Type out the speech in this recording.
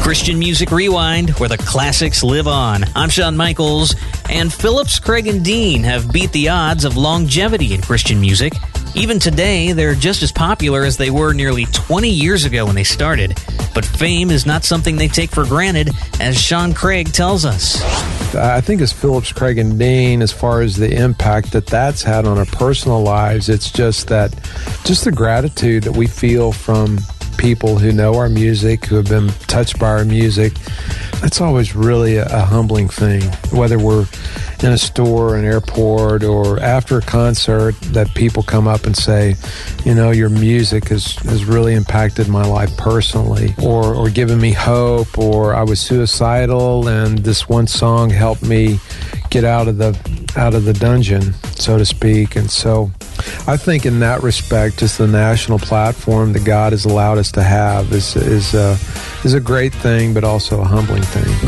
Christian Music Rewind, where the classics live on. I'm Shawn Michaels, and Phillips, Craig, and Dean have beat the odds of longevity in Christian music. Even today, they're just as popular as they were nearly 20 years ago when they started. But fame is not something they take for granted, as Sean Craig tells us. I think as Phillips, Craig, and Dean, as far as the impact that that's had on our personal lives, it's just the gratitude that we feel from people who know our music, who have been touched by our music. That's always really a humbling thing, whether we're in a store, an airport, or after a concert, that people come up and say, you know, your music has really impacted my life personally, or given me hope, or I was suicidal and this one song helped me get out of the dungeon, so to speak. And so I think in that respect, just the national platform that God has allowed us to have is a great thing, but also a humbling thing.